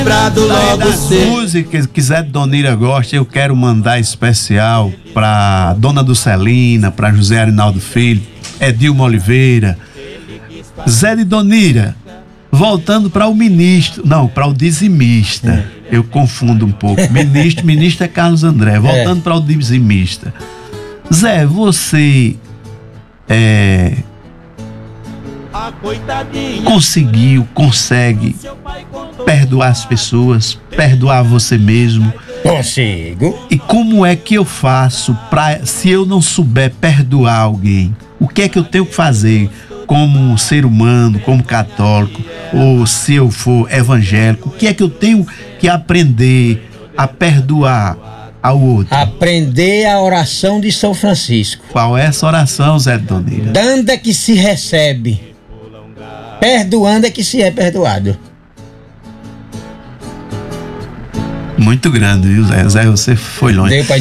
Das músicas que Zé de Donira gosta, eu quero mandar especial pra Dona Dulcelina, pra José Arinaldo Filho, Edilma Oliveira. Zé de Donira, voltando para o ministro, não, para o dizimista. Eu confundo um pouco. Ministro é Carlos André. Voltando para o dizimista. Zé, você consegue perdoar as pessoas, perdoar você mesmo? Consigo. E como é que eu faço se eu não souber perdoar alguém? O que é que eu tenho que fazer como um ser humano, como católico, ou se eu for evangélico? O que é que eu tenho que aprender a perdoar ao outro? Aprender a oração de São Francisco. Qual é essa oração, Zé de Donira? Dando é que se recebe, perdoando é que se é perdoado. Muito grande, viu, Zé? Zé, você foi longe.